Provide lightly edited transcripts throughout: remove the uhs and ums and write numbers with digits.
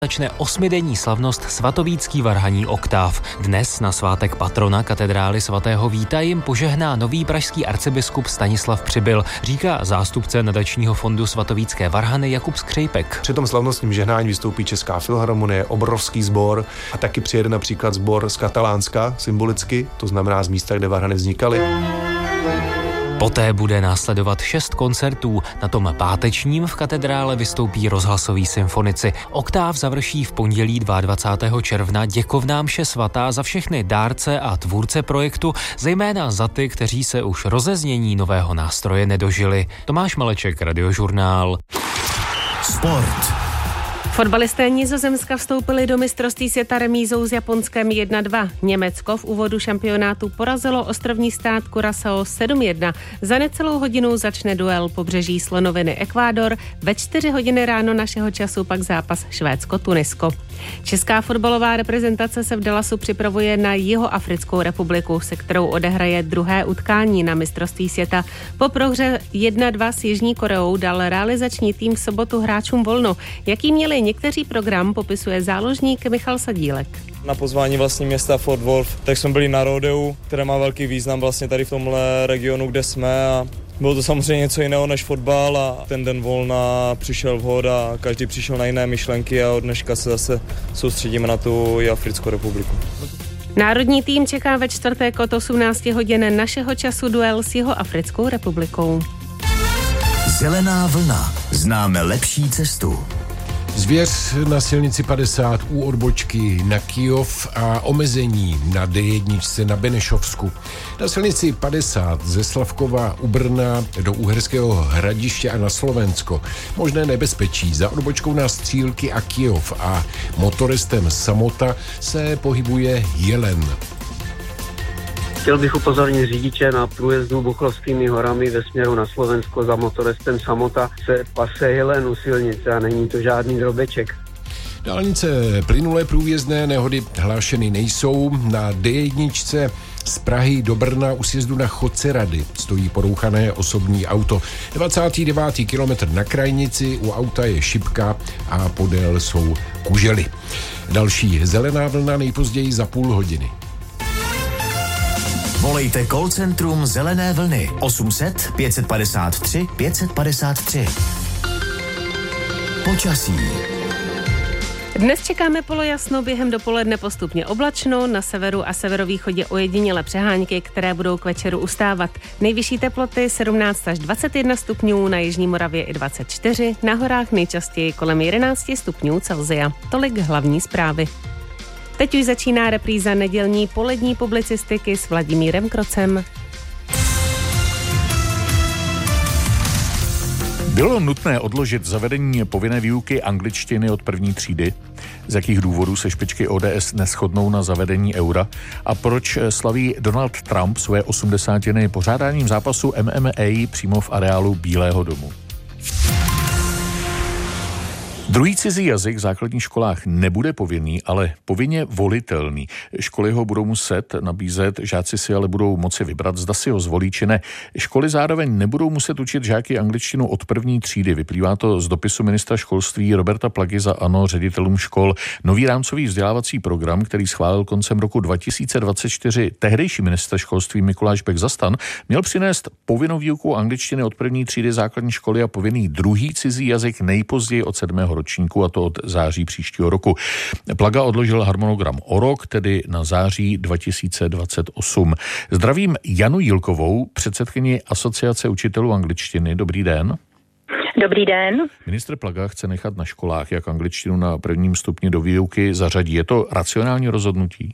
Začne 8denní slavnost svatovícký varhaní oktáv. Dnes na svátek patrona katedrály svatého Víta jim požehná nový pražský arcibiskup Stanislav Přibyl, říká zástupce nadačního fondu Svatovícké varhany Jakub Skřejpek. Při tom slavnostním žehnání vystoupí Česká filharmonie, obrovský sbor a taky přijede například sbor z Katalánska symbolicky, to znamená z místa, kde varhany vznikaly. Poté bude následovat 6 koncertů. Na tom pátečním v katedrále vystoupí rozhlasoví symfonici. Oktáv završí v pondělí 22. června děkovná mše svatá za všechny dárce a tvůrce projektu, zejména za ty, kteří se už rozeznění nového nástroje nedožili. Tomáš Maleček, Radiožurnál. Sport. Fotbalisté Nizozemska vstoupili do mistrovství světa remízou s Japonskem 1-2. Německo v úvodu šampionátu porazilo ostrovní stát Curaçao 7-1. Za necelou hodinu začne duel Pobřeží slonoviny Ekvádor, ve 4 hodiny ráno našeho času pak zápas Švédsko-Tunisko. Česká fotbalová reprezentace se v Dallasu připravuje na Jihoafrickou republiku, se kterou odehraje druhé utkání na mistrovství světa. Po prohře 1-2 s Jižní Koreou dal realizační tým v sobotu hráčům volno. Jaký měli někteří program, popisuje záložník Michal Sadílek. Na pozvání vlastně města Fort Worth, tak jsme byli na rodeu, které má velký význam vlastně tady v tomhle regionu, kde jsme, a bylo to samozřejmě něco jiného než fotbal a ten den volna přišel vhod a každý přišel na jiné myšlenky a od dneška se zase soustředíme na tu Jihoafrickou republiku. Národní tým čeká ve čtvrtek od 18 hodin našeho času duel s Jihoafrickou republikou. Zelená vlna. Známe lepší cestu. Zvěř na silnici 50 u odbočky na Kyjov a omezení na D1 na Benešovsku. Na silnici 50 ze Slavkova u Brna do Uherského Hradiště a na Slovensko. Možné nebezpečí za odbočkou na Střílky a Kyjov a motoristem Samota se pohybuje Jelen. Chtěl bych upozornit řidiče na průjezdu Buchlovskými horami ve směru na Slovensko za motoristem Samota se pase Jelen u silnice a není to žádný drobeček. Dálnice plynulé průjezdné nehody hlášeny nejsou. Na D1 z Prahy do Brna u sjezdu na Chodce Rady stojí porouchané osobní auto. 29. kilometr na krajnici, u auta je šipka a podél jsou kužely. Další zelená vlna nejpozději za půl hodiny. Volejte call centrum Zelené vlny 800 553 553. Počasí. Dnes čekáme polojasno, během dopoledne postupně oblačno, na severu a severovýchodě ojedinělé přehánky, které budou k večeru ustávat. Nejvyšší teploty 17 až 21 stupňů, na jižní Moravě i 24, na horách nejčastěji kolem 11 stupňů Celsia. Tolik hlavní zprávy. Teď už začíná repríza nedělní polední publicistiky s Vladimírem Krocem. Bylo nutné odložit zavedení povinné výuky angličtiny od první třídy? Z jakých důvodů se špičky ODS neshodnou na zavedení eura? A proč slaví Donald Trump své 80. pořádáním zápasu MMA přímo v areálu Bílého domu? Druhý cizí jazyk v základních školách nebude povinný, ale povinně volitelný. Školy ho budou muset nabízet, žáci si ale budou moci vybrat, zda si ho zvolí či ne. Školy zároveň nebudou muset učit žáky angličtinu od první třídy. Vyplývá to z dopisu ministra školství Roberta Plagy za ANO ředitelům škol. Nový rámcový vzdělávací program, který schválil koncem roku 2024 tehdejší ministr školství Mikuláš Bek za STAN, měl přinést povinnou výuku angličtiny od první třídy základní školy a povinný druhý cizí jazyk nejpozději od 7. ročníku, a to od září příštího roku. Plaga odložil harmonogram o rok, tedy na září 2028. Zdravím Janu Jilkovou, předsedkyni Asociace učitelů angličtiny. Dobrý den. Dobrý den. Ministr Plaga chce nechat na školách, jak angličtinu na prvním stupni do výuky zařadí. Je to racionální rozhodnutí?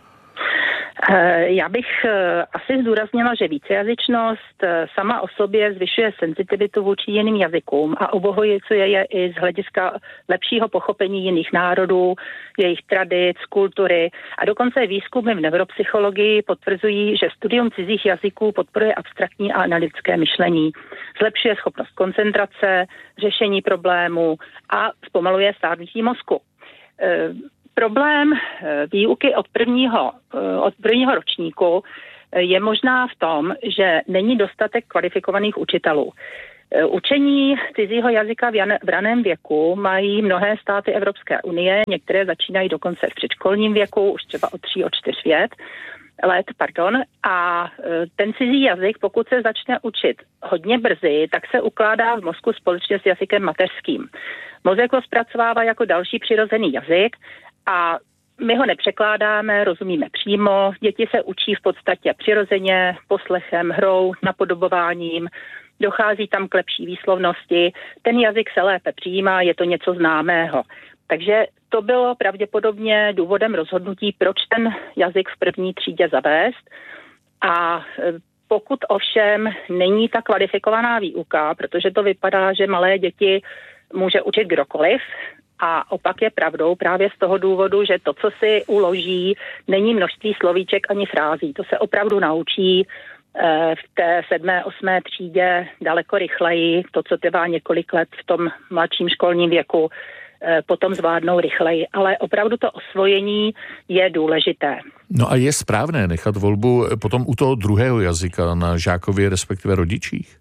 Já bych asi zdůraznila, že vícejazyčnost sama o sobě zvyšuje senzitivitu vůči jiným jazykům a obohacuje je i z hlediska lepšího pochopení jiných národů, jejich tradic, kultury, a dokonce výzkumy v neuropsychologii potvrzují, že studium cizích jazyků podporuje abstraktní a analytické myšlení, zlepšuje schopnost koncentrace, řešení problémů a zpomaluje stárnutí mozku. Problém výuky od prvního ročníku je možná v tom, že není dostatek kvalifikovaných učitelů. Učení cizího jazyka v raném věku mají mnohé státy Evropské unie, některé začínají dokonce v předškolním věku, už třeba od 3, od 4 let. A ten cizí jazyk, pokud se začne učit hodně brzy, tak se ukládá v mozku společně s jazykem mateřským. Mozek ho zpracovává jako další přirozený jazyk a my ho nepřekládáme, rozumíme přímo. Děti se učí v podstatě přirozeně, poslechem, hrou, napodobováním, dochází tam k lepší výslovnosti, ten jazyk se lépe přijímá, je to něco známého. Takže to bylo pravděpodobně důvodem rozhodnutí, proč ten jazyk v první třídě zavést. A pokud ovšem není ta kvalifikovaná výuka, protože to vypadá, že malé děti může učit kdokoliv, a opak je pravdou právě z toho důvodu, že to, co si uloží, není množství slovíček ani frází. To se opravdu naučí v té 7., 8. třídě daleko rychleji. To, co trvá několik let v tom mladším školním věku, potom zvládnou rychleji. Ale opravdu to osvojení je důležité. No a je správné nechat volbu potom u toho druhého jazyka na žákovi, respektive rodičích?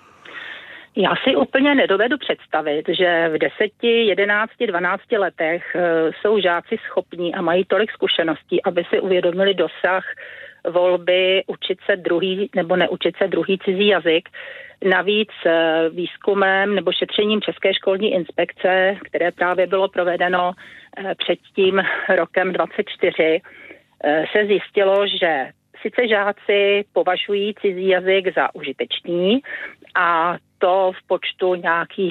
Já si úplně nedovedu představit, že v 10, 11, 12 letech jsou žáci schopní a mají tolik zkušeností, aby si uvědomili dosah volby učit se druhý nebo neučit se druhý cizí jazyk. Navíc výzkumem nebo šetřením České školní inspekce, které právě bylo provedeno před tím rokem 24, se zjistilo, že sice žáci považují cizí jazyk za užitečný a to v počtu nějakých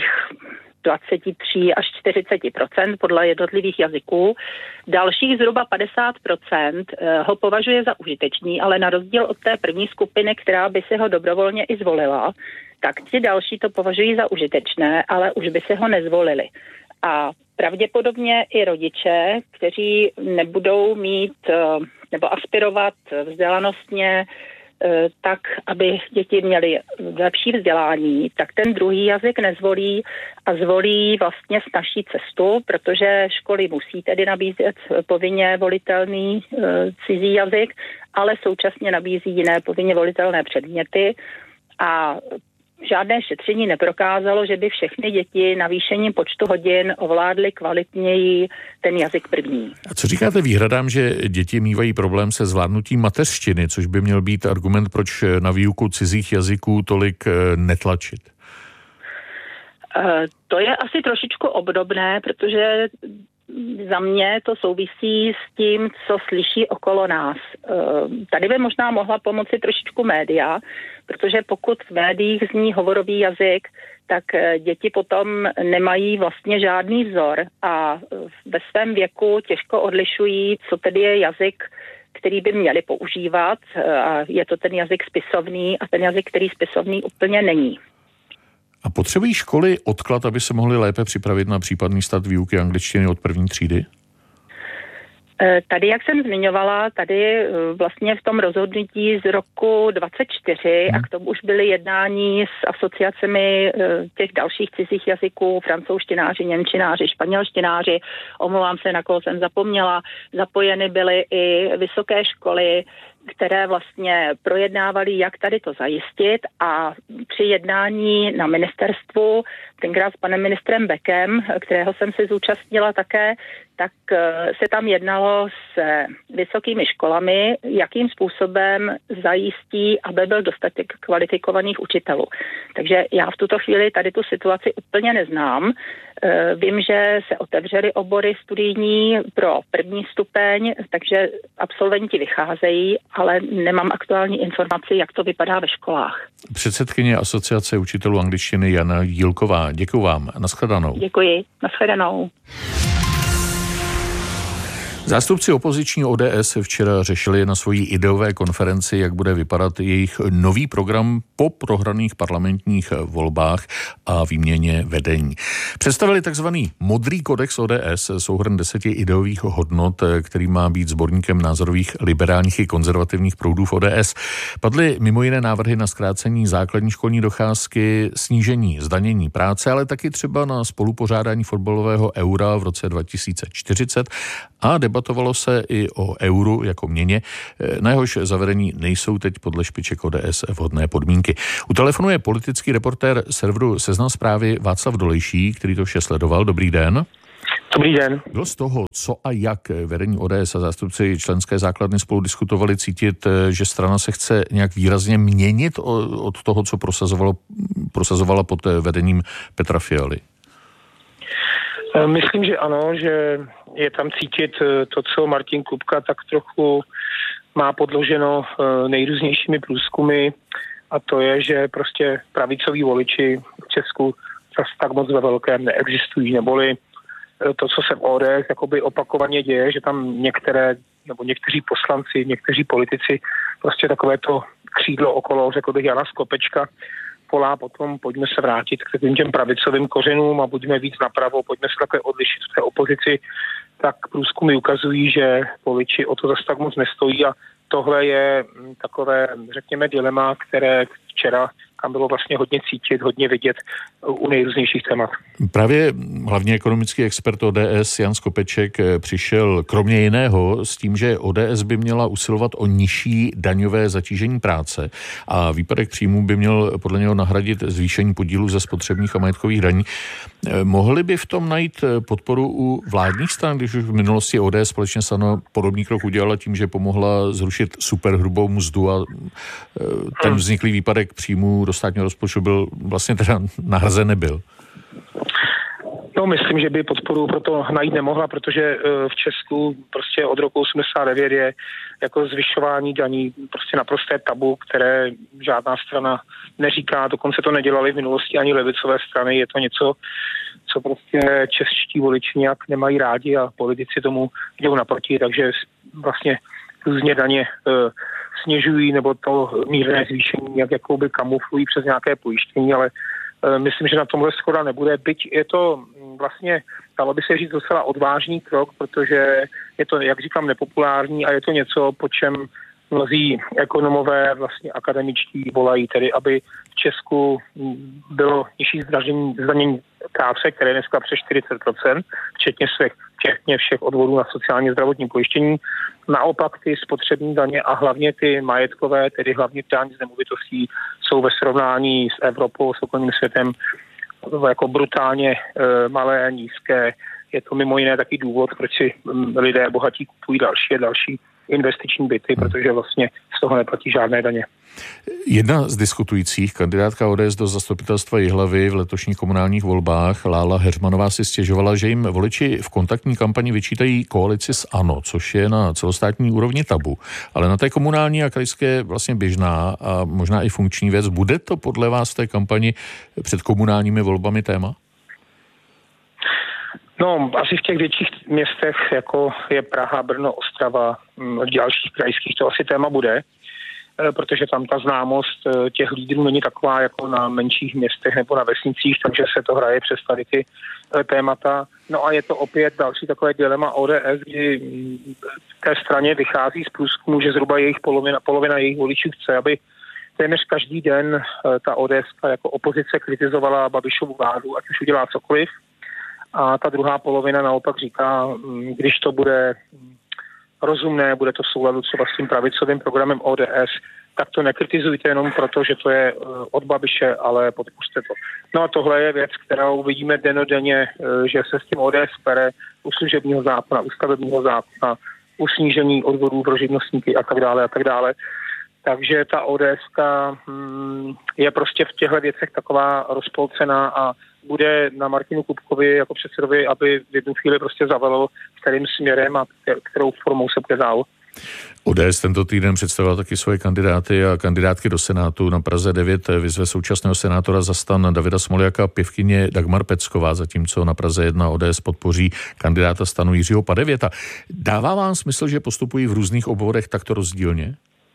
23 až 40% podle jednotlivých jazyků. Dalších zhruba 50% ho považuje za užitečný, ale na rozdíl od té první skupiny, která by si ho dobrovolně i zvolila, tak ti další to považují za užitečné, ale už by si ho nezvolili. A pravděpodobně i rodiče, kteří nebudou mít nebo aspirovat vzdělanostně tak, aby děti měly lepší vzdělání, tak ten druhý jazyk nezvolí a zvolí vlastně snazší cestu, protože školy musí tedy nabízet povinně volitelný cizí jazyk, ale současně nabízí jiné povinně volitelné předměty a žádné šetření neprokázalo, že by všechny děti navýšením počtu hodin ovládly kvalitněji ten jazyk první. A co říkáte výhradám, že děti mívají problém se zvládnutím mateřštiny, což by měl být argument, proč na výuku cizích jazyků tolik netlačit? To je asi trošičku obdobné, protože za mě to souvisí s tím, co slyší okolo nás. Tady by možná mohla pomoci trošičku média, protože pokud v médiích zní hovorový jazyk, tak děti potom nemají vlastně žádný vzor a ve svém věku těžko odlišují, co tedy je jazyk, který by měli používat. A je to ten jazyk spisovný a ten jazyk, který spisovný úplně není. A potřebují školy odklad, aby se mohly lépe připravit na případný start výuky angličtiny od první třídy? Tady, jak jsem zmiňovala, tady vlastně v tom rozhodnutí z roku 24 a k tomu už byly jednání s asociacemi těch dalších cizích jazyků, francouzštináři, němčináři, španělštináři, omlouvám se, na koho jsem zapomněla, zapojeny byly i vysoké školy, které vlastně projednávaly, jak tady to zajistit a při jednání na ministerstvu, tenkrát s panem ministrem Beckem, kterého jsem se zúčastnila také, tak se tam jednalo s vysokými školami, jakým způsobem zajistí, aby byl dostatek kvalifikovaných učitelů. Takže já v tuto chvíli tady tu situaci úplně neznám. Vím, že se otevřely obory studijní pro první stupeň, takže absolventi vycházejí, ale nemám aktuální informaci, jak to vypadá ve školách. Předsedkyně Asociace učitelů angličtiny Jana Jílková. Děkuji vám. Nashledanou. Děkuji. Nashledanou. Zástupci opoziční ODS včera řešili na svojí ideové konferenci, jak bude vypadat jejich nový program po prohraných parlamentních volbách a výměně vedení. Představili takzvaný modrý kodex ODS, souhrn 10 ideových hodnot, který má být sborníkem názorových liberálních i konzervativních proudů v ODS. Padly mimo jiné návrhy na zkrácení základní školní docházky, snížení zdanění práce, ale taky třeba na spolupořádání fotbalového Eura v roce 2040 a debata debatovalo se i o euru jako měně, na jehož zavedení nejsou teď podle špiček ODS vhodné podmínky. U telefonu je politický reportér serveru Seznam Zprávy Václav Dolejší, který to vše sledoval. Dobrý den. Dobrý den. Bylo z toho, co a jak vedení ODS a zástupci členské základny spolu diskutovali, cítit, že strana se chce nějak výrazně měnit od toho, co prosazovala pod vedením Petra Fialy? Myslím, že ano, že je tam cítit to, co Martin Kupka tak trochu má podloženo nejrůznějšími průzkumy, a to je, že prostě pravicoví voliči v Česku zase tak moc ve velkém neexistují, neboli to, co se v ODS jakoby opakovaně děje, že tam někteří poslanci, někteří politici, prostě takové to křídlo okolo, řekl bych, Jana Skopečka, volá potom, pojďme se vrátit k těm pravicovým kořenům a buďme víc napravo, pojďme se takhle odlišit v té opozici, tak průzkumy ukazují, že voliči o to zase tak moc nestojí a tohle je takové, řekněme, dilema, které včera tam bylo vlastně hodně cítit, hodně vidět u nejrůznějších témat. Právě hlavně ekonomický expert ODS Jan Skopeček přišel kromě jiného s tím, že ODS by měla usilovat o nižší daňové zatížení práce a výpadek příjmů by měl podle něho nahradit zvýšení podílu ze spotřebních a majetkových daní. Mohli by v tom najít podporu u vládních stran, když už v minulosti ODS společně s ANO podobný krok udělala tím, že pomohla zrušit superhrubou mzdu a ten vzniklý výpadek příjmů do státního rozpočtu byl vlastně teda nahrazen nebyl? No, myslím, že by podporu proto najít nemohla, protože v Česku prostě od roku 89 je jako zvyšování daní prostě naprosté tabu, které žádná strana neříká, dokonce to nedělali v minulosti ani levicové strany, je to něco, co prostě čeští voliči nějak nemají rádi a politici tomu jdou naproti, takže vlastně různě daně snižují nebo to mírné zvýšení jakoby kamuflují přes nějaké pojištění, ale myslím, že na tomhle shoda nebude, byť je to vlastně, dalo by se říct, docela odvážný krok, protože je to, jak říkám, nepopulární a je to něco, po čem mnozí ekonomové, vlastně akademičtí volají, tedy aby v Česku bylo nižší zdanění práce, které je dneska přes 40%, včetně všech odvodů na sociálně zdravotní pojištění. Naopak ty spotřební daně a hlavně ty majetkové, tedy hlavně daň z nemovitostí, jsou ve srovnání s Evropou, s okolním světem jako brutálně malé a nízké. Je to mimo jiné taky důvod, proč si lidé bohatí kupují další investiční byty, protože vlastně z toho neplatí žádné daně. Jedna z diskutujících, kandidátka ODS do zastupitelstva Jihlavy v letošních komunálních volbách, Lála Heřmanová, si stěžovala, že jim voliči v kontaktní kampani vyčítají koalici s ANO, což je na celostátní úrovni tabu. Ale na té komunální a krajské vlastně běžná a možná i funkční věc. Bude to podle vás v té kampani před komunálními volbami téma? No, asi v těch větších městech, jako je Praha, Brno, Ostrava, v dalších krajských to asi téma bude, protože tam ta známost těch lídrů není taková jako na menších městech nebo na vesnicích, takže se to hraje přes tady ty témata. No a je to opět další takové dilema ODS, kdy v té straně vychází z průzkumu, že zhruba jejich polovina jejich voličů chce, aby téměř každý den ta ODS jako opozice kritizovala Babišovu vládu, ať už udělá cokoliv. A ta druhá polovina naopak říká, když to bude rozumné, bude to v souladu třeba s tím pravicovým programem ODS, tak to nekritizujte jenom proto, že to je od Babiše, ale podpořte to. No a tohle je věc, kterou vidíme dennodenně, že se s tím ODS pere u služebního zákona, u stavebního zákona, u snížení odvodů pro živnostníky a tak dále a tak dále. Takže ta ODSka je prostě v těchto věcech taková rozpolcená a bude na Martinu Kupkovi jako předsedovi, aby v jednu chvíli prostě zavelil, kterým směrem a kterou formou se bude dál. ODS tento týden představila taky svoje kandidáty a kandidátky do Senátu. Na Praze 9 vyzve současného senátora za STAN Davida Smoljaka pěvkyně Dagmar Pecková, zatímco na Praze 1 ODS podpoří kandidáta STANu Jiřího Padevěta. Dává vám smysl, že postupují v různých obvodech takto rozdílně?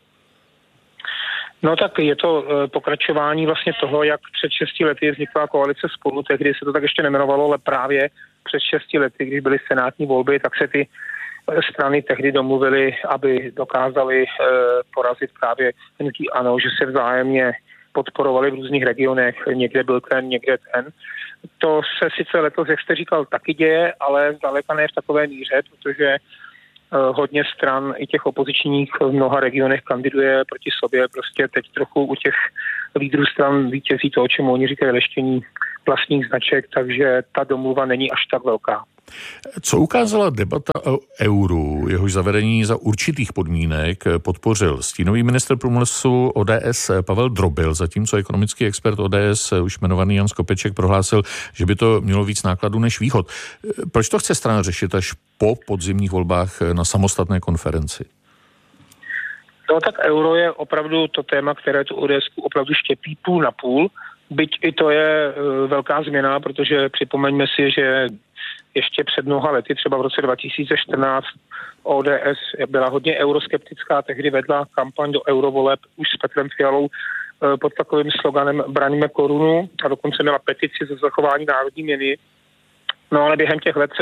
No tak je to pokračování vlastně toho, jak před 6 lety vznikla koalice Spolu, tehdy se to tak ještě nemenovalo, ale právě před 6 lety, když byly senátní volby, tak se ty strany tehdy domluvily, aby dokázali porazit právě hnutí ANO, že se vzájemně podporovali v různých regionech, někde byl ten, někde ten. To se sice letos, jak jste říkal, taky děje, ale zdaleka ne v takové míře, protože hodně stran i těch opozičních v mnoha regionech kandiduje proti sobě. Prostě teď trochu u těch lídrů stran vítězí to, o čem oni říkají leštění vlastních značek, takže ta domluva není až tak velká. Co ukázala debata o euru, jehož zavedení za určitých podmínek podpořil stínový ministr průmyslu ODS Pavel Drobil, zatímco ekonomický expert ODS, už jmenovaný Jan Skopeček, prohlásil, že by to mělo víc nákladů než výhod. Proč to chce strana řešit až po podzimních volbách na samostatné konferenci? No tak euro je opravdu to téma, které tu ODS opravdu štěpí půl na půl. Byť i to je velká změna, protože připomeňme si, že ještě před mnoha lety, třeba v roce 2014, ODS byla hodně euroskeptická, tehdy vedla kampaň do eurovoleb už s Petrem Fialou pod takovým sloganem Braníme korunu a dokonce měla petici za zachování národní měny. No ale během těch let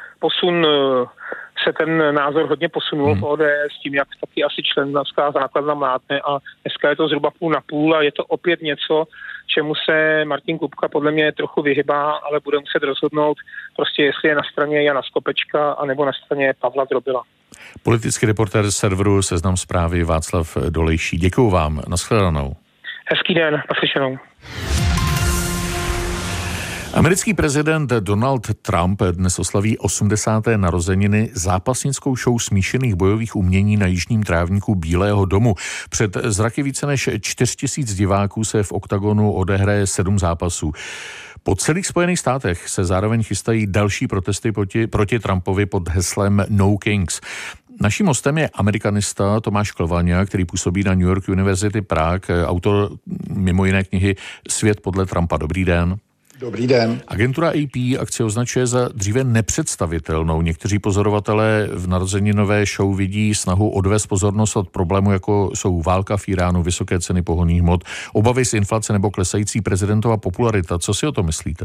se ten názor hodně posunul v ODS tím, jak taky asi členská základna mlátne a dneska je to zhruba půl na půl a je to opět něco, čemu se Martin Kupka podle mě trochu vyhybá, ale bude muset rozhodnout prostě jestli je na straně Jana Skopečka anebo na straně Pavla Drobila. Politický reportér serveru Seznam Zprávy Václav Dolejší. Děkuju vám. Nashledanou. Hezký den. Naslyšenou. Americký prezident Donald Trump dnes oslaví 80. narozeniny zápasnickou show smíšených bojových umění na jižním trávníku Bílého domu. Před zraky více než 4 000 diváků se v oktagonu odehraje 7 zápasů. Po celých Spojených státech se zároveň chystají další protesty proti Trumpovi pod heslem No Kings. Naším hostem je amerikanista Tomáš Klvaňa, který působí na New York University Prague, autor mimo jiné knihy Svět podle Trumpa. Dobrý den. Dobrý den. Agentura AP akci označuje za dříve nepředstavitelnou. Někteří pozorovatelé v narozeninové show vidí snahu odvést pozornost od problému, jako jsou válka v Iránu, vysoké ceny pohonných hmot, obavy z inflace nebo klesající prezidentova popularita. Co si o to myslíte?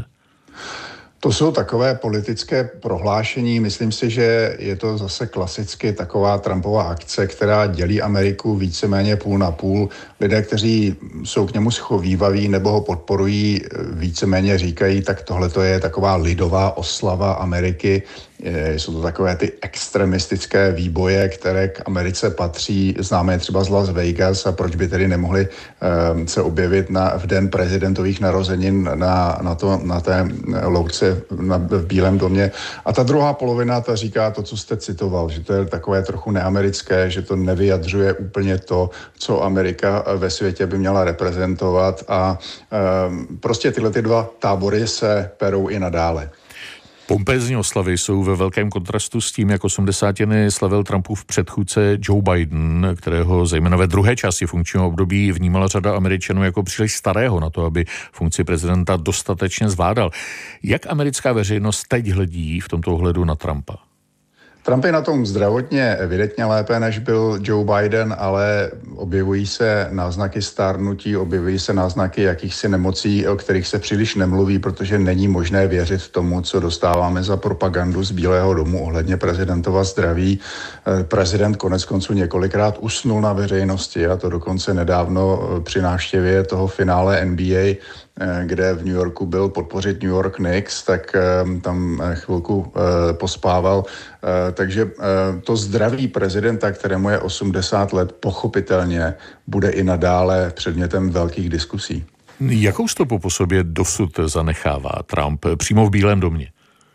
To jsou takové politické prohlášení. Myslím si, že je to zase klasicky taková Trumpova akce, která dělí Ameriku víceméně půl na půl. Lidé, kteří jsou k němu schovývaví nebo ho podporují, víceméně říkají, tak tohle to je taková lidová oslava Ameriky. Jsou to takové ty extremistické výboje, které k Americe patří. Známe je třeba z Las Vegas a proč by tedy nemohli se objevit v den prezidentových narozenin na té louce v Bílém domě. A ta druhá polovina ta říká to, co jste citoval, že to je takové trochu neamerické, že to nevyjadřuje úplně to, co Amerika ve světě by měla reprezentovat a prostě tyhle ty dva tábory se perou i nadále. Pompézní oslavy jsou ve velkém kontrastu s tím, jak 80. slavil Trumpův předchůdce Joe Biden, kterého zejména ve druhé části funkčního období vnímala řada Američanů jako příliš starého na to, aby funkci prezidenta dostatečně zvládal. Jak americká veřejnost teď hledí v tomto ohledu na Trumpa? Trump je na tom zdravotně evidentně lépe, než byl Joe Biden, ale objevují se náznaky stárnutí, objevují se náznaky jakýchsi nemocí, o kterých se příliš nemluví, protože není možné věřit tomu, co dostáváme za propagandu z Bílého domu ohledně prezidentova zdraví. Prezident koneckonců několikrát usnul na veřejnosti, a to dokonce nedávno při návštěvě toho finále NBA, kde v New Yorku byl podpořit New York Knicks, tak tam chvilku pospával. Takže to zdraví prezidenta, kterému je 80 let, pochopitelně bude i nadále předmětem velkých diskusí. Jakou stopu po sobě dosud zanechává Trump přímo v Bílém domě?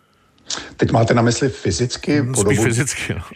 Teď máte na mysli fyzicky? Spíš fyzicky, no.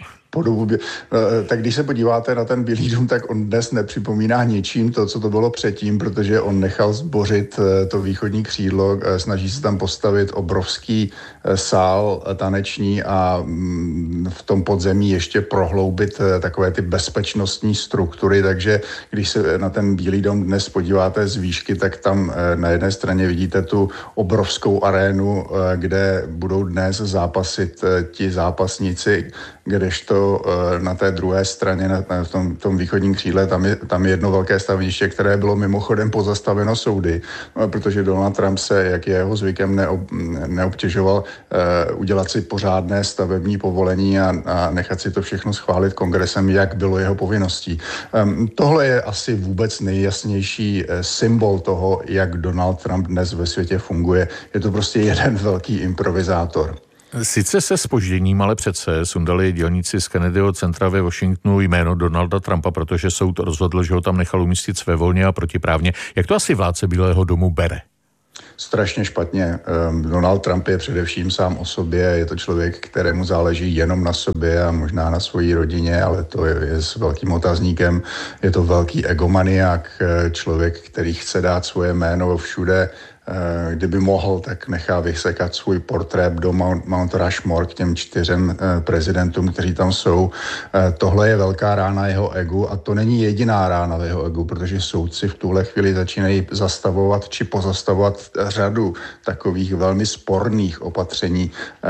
Tak když se podíváte na ten Bílý dům, tak on dnes nepřipomíná ničím to, co to bylo předtím, protože on nechal zbořit to východní křídlo, snaží se tam postavit obrovský sál taneční a v tom podzemí ještě prohloubit takové ty bezpečnostní struktury, takže když se na ten Bílý dům dnes podíváte z výšky, tak tam na jedné straně vidíte tu obrovskou arénu, kde budou dnes zápasit ti zápasníci, kdežto na té druhé straně, v tom východním křídle, tam je jedno velké staveniště, které bylo mimochodem pozastaveno soudy, protože Donald Trump se, jak je jeho zvykem, neobtěžoval udělat si pořádné stavební povolení a nechat si to všechno schválit kongresem, jak bylo jeho povinností. Tohle je asi vůbec nejjasnější symbol toho, jak Donald Trump dnes ve světě funguje. Je to prostě jeden velký improvizátor. Sice se zpožděním, ale přece sundali dělníci z Kennedyho centra ve Washingtonu jméno Donalda Trumpa, protože soud rozhodl, že ho tam nechal umístit svévolně a protiprávně. Jak to asi vládce Bílého domu bere? Strašně špatně. Donald Trump je především sám o sobě, je to člověk, kterému záleží jenom na sobě a možná na svojí rodině, ale to je s velkým otazníkem. Je to velký egomaniak, člověk, který chce dát svoje jméno všude. Kdyby mohl, tak nechá vysekat svůj portrét do Mount Rushmore k těm 4 prezidentům, kteří tam jsou. Tohle je velká rána jeho egu a to není jediná rána v jeho egu, protože soudci v tuhle chvíli začínají zastavovat či pozastavovat řadu takových velmi sporných opatření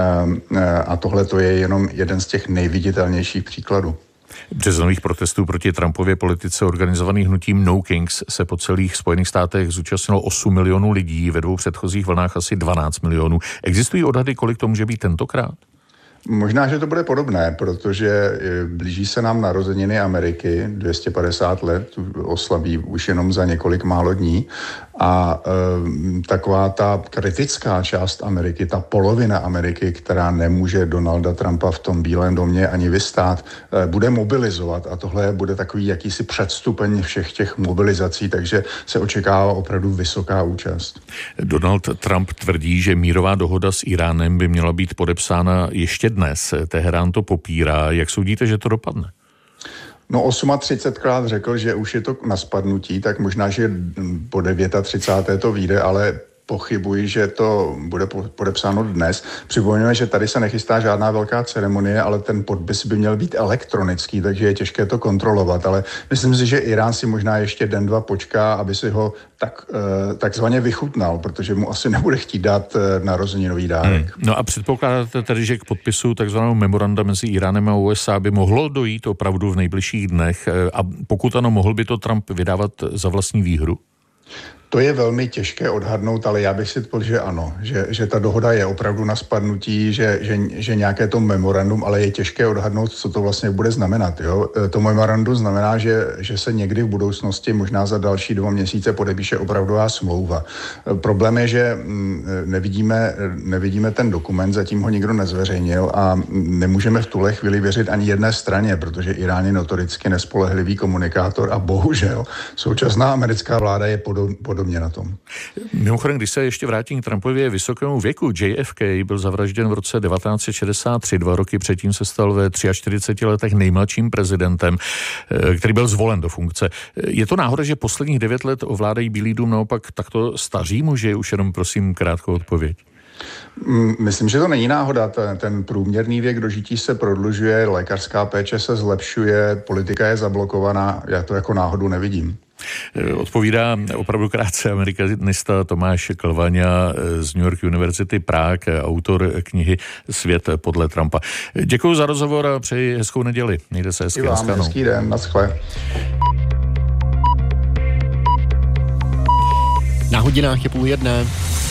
a tohle to je jenom jeden z těch nejviditelnějších příkladů. Březnových protestů proti Trumpově politice organizovaných hnutím No Kings se po celých Spojených státech zúčastnilo 8 milionů lidí, ve 2 předchozích vlnách asi 12 milionů. Existují odhady, kolik to může být tentokrát? Možná, že to bude podobné, protože blíží se nám narozeniny Ameriky, 250 let, oslaví už jenom za několik málo dní a taková ta kritická část Ameriky, ta polovina Ameriky, která nemůže Donalda Trumpa v tom Bílém domě ani vystát, bude mobilizovat a tohle bude takový jakýsi předstupeň všech těch mobilizací, takže se očekává opravdu vysoká účast. Donald Trump tvrdí, že mírová dohoda s Iránem by měla být podepsána ještě dnes. Teherán to popírá. Jak soudíte, že to dopadne? No 38krát řekl, že už je to na spadnutí, tak možná, že po 39. to vyjde, ale pochybuji, že to bude podepsáno dnes. Připomínáme, že tady se nechystá žádná velká ceremonie, ale ten podpis by měl být elektronický, takže je těžké to kontrolovat. Ale myslím si, že Irán si možná ještě den, 2 počká, aby si ho takzvaně vychutnal, protože mu asi nebude chtít dát narozeninový dárek. No a předpokládáte tedy, že k podpisu takzvaného memoranda mezi Iránem a USA by mohlo dojít opravdu v nejbližších dnech a pokud ano, mohl by to Trump vydávat za vlastní výhru? To je velmi těžké odhadnout, ale já bych si řekl, že ano, že ta dohoda je opravdu na spadnutí, že nějaké to memorandum, ale je těžké odhadnout, co to vlastně bude znamenat. Jo? To memorandum znamená, že se někdy v budoucnosti, možná za další 2 měsíce, podepíše opravdová smlouva. Problém je, že nevidíme ten dokument, zatím ho nikdo nezveřejnil a nemůžeme v tuhle chvíli věřit ani jedné straně, protože Irán je notoricky nespolehlivý komunikátor a bohužel současná americká vláda je podobně na tom. Mimochodem, když se ještě vrátím k Trumpově vysokému věku, JFK byl zavražděn v roce 1963, 2 roky předtím se stal ve 43 letech nejmladším prezidentem, který byl zvolen do funkce. Je to náhoda, že posledních 9 let ovládají Bílý dům naopak takto staří muži? Už jenom prosím krátkou odpověď. Myslím, že to není náhoda. Ten průměrný věk dožití se prodlužuje, lékařská péče se zlepšuje, politika je zablokovaná, já to jako náhodu nevidím. Odpovídá opravdu krátce amerikanista Tomáš Klvaňa z New York University Prague, autor knihy Svět podle Trumpa. Děkuji za rozhovor a přeji hezkou neděli. Mějte se hezky. I vám hezký den, naschle. Na hodinách je 12:30.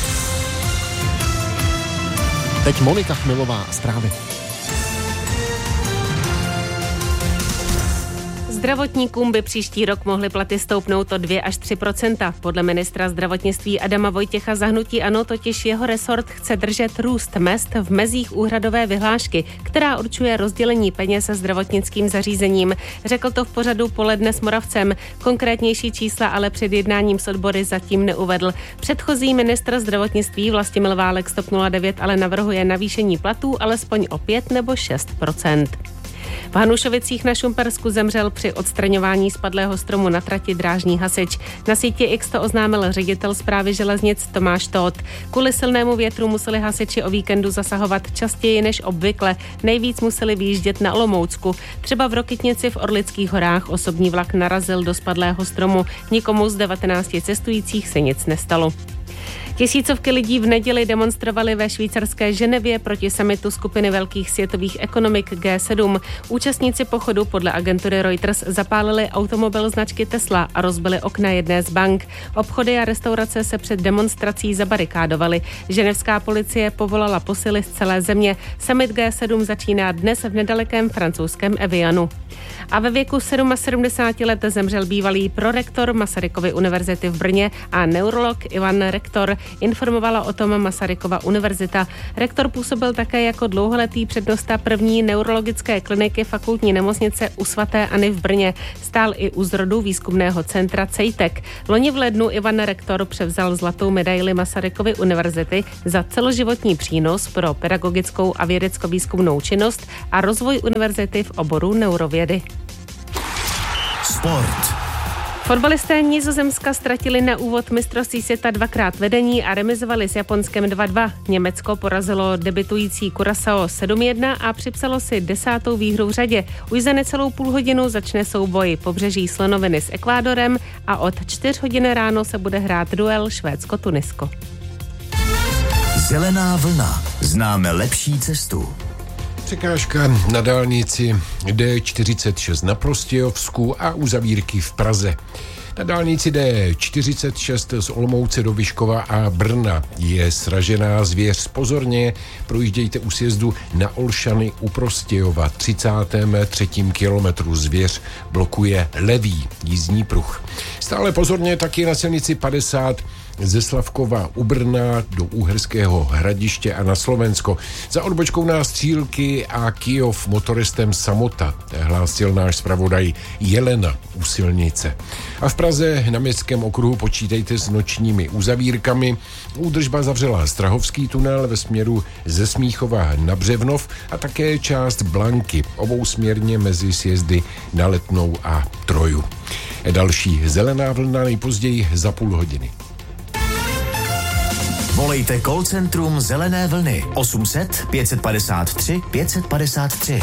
Teď Monika Chmilová, zprávy. Zdravotníkům by příští rok mohly platy stoupnout o 2 až 3%. Podle ministra zdravotnictví Adama Vojtěcha za hnutí ANO totiž jeho resort chce držet růst mezd v mezích úhradové vyhlášky, která určuje rozdělení peněz zdravotnickým zařízením. Řekl to v pořadu Poledne s Moravcem. Konkrétnější čísla ale před jednáním s odbory zatím neuvedl. Předchozí ministr zdravotnictví Vlastimil Válek z TOP 09 ale navrhuje navýšení platů alespoň o 5 nebo 6%. V Hanušovicích na Šumpersku zemřel při odstraňování spadlého stromu na trati drážní hasič. Na síti X to oznámil ředitel správy železnic Tomáš Tóth. Kvůli silnému větru museli hasiči o víkendu zasahovat častěji než obvykle. Nejvíc museli vyjíždět na Olomoucku. Třeba v Rokytnici v Orlických horách osobní vlak narazil do spadlého stromu. Nikomu z 19 cestujících se nic nestalo. Tisícovky lidí v neděli demonstrovali ve švýcarské Ženevě proti summitu skupiny velkých světových ekonomik G7. Účastníci pochodu podle agentury Reuters zapálili automobil značky Tesla a rozbili okna jedné z bank. Obchody a restaurace se před demonstrací zabarikádovaly. Ženevská policie povolala posily z celé země. Summit G7 začíná dnes v nedalekém francouzském Evianu. A ve věku 77 let zemřel bývalý prorektor Masarykovy univerzity v Brně a neurolog Ivan Rektor. informovala o tom Masarykova univerzita. Rektor působil také jako dlouholetý přednosta první neurologické kliniky fakultní nemocnice u svaté Anny v Brně. Stál i u zrodu výzkumného centra CEJTEC. Loni v lednu Ivan rektor převzal zlatou medaili Masarykovy univerzity za celoživotní přínos pro pedagogickou a vědecko-výzkumnou činnost a rozvoj univerzity v oboru neurovědy. Sport. Fotbalisté Nizozemska ztratili na úvod mistrovství světa 2x vedení a remizovali s Japonskem 2-2. Německo porazilo debitující Curaçao 7-1 a připsalo si 10. výhru v řadě. Už za necelou půl hodinu začne souboj Pobřeží slonoviny s Ekvádorem a od 4 hodin ráno se bude hrát duel Švédsko-Tunisko. Zelená vlna. Známe lepší cestu. Překážka na dálnici D46 na Prostějovsku a uzavírky v Praze. Na dálnici D46 z Olomouce do Vyškova a Brna je sražená zvěř. Pozorně, projíždějte u sjezdu na Olšany u Prostějova. 33. kilometru zvěř blokuje levý jízdní pruh. Stále pozorně taky na silnici 50 ze Slavkova u Brna do Úherského Hradiště a na Slovensko. Za odbočkou na Střílky a Kyjov motoristem Samota hlásil náš zpravodaj Jelena u silnice. A v Praze na Městském okruhu počítejte s nočními uzavírkami. Údržba zavřela Strahovský tunel ve směru ze Smíchova na Břevnov a také část Blanky, obousměrně mezi sjezdy na Letnou a Troju. Další zelená vlna nejpozději za půl hodiny. Volejte call centrum Zelené vlny 800 553 553.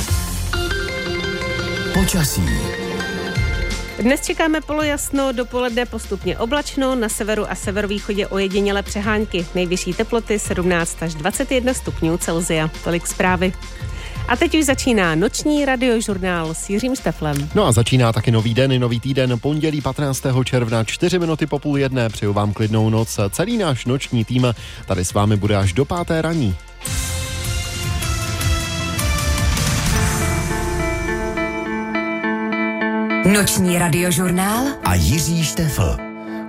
Počasí. Dnes čekáme polojasno, dopoledne postupně oblačno, na severu a severovýchodě ojedinělé přehánky. Nejvyšší teploty 17 až 21 stupňů Celsia. Tolik zprávy. A teď už začíná noční radiožurnál s Jiřím Šteflem. No a začíná taky nový den i nový týden, pondělí 15. června, 4 minuty po 12:30. Přeju vám klidnou noc. Celý náš noční tým tady s vámi bude až do 5. raní. Noční radiožurnál a Jiří Štefl.